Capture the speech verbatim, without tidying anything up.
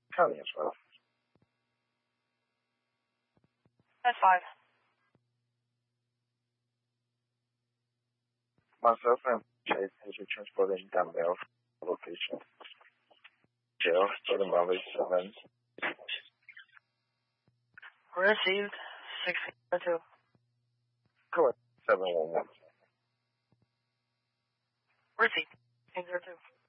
County as well. That's five. Myself and Chase has been transported in dumbbell location. Jail, Southern Bombay seven. Received six two. Correct. seven one one. Received eight zero two.